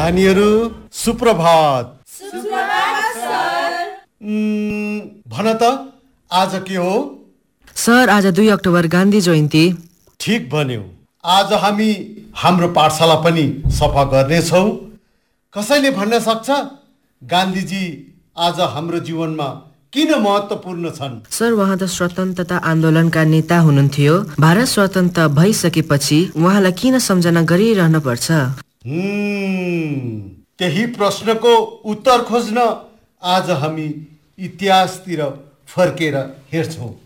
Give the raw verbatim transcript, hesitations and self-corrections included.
नानीहरू सुप्रभात। सुप्रभात सर। भन त आज के हो? सर आज दुई अक्टोबर गान्धी जयन्ती। ठिक भन्यौ। आज हामी हाम्रो पाठशाला पनि सफा गर्नेछौँ। कसैले भन्न सक्छ गान्धीजी आज हाम्रो जीवनमा किन महत्त्वपूर्ण छन्? सर उहाँ त स्वतन्त्रता आन्दोलनका नेता हुनुहुन्थ्यो। भारत स्वतन्त्र भइसकेपछि उहाँलाई किन सम्झना गरिरहन पर्छ? त्यही प्रश्नको उत्तर खोज्न आज हामी इतिहासतिर फर्केर हेर्छौँ।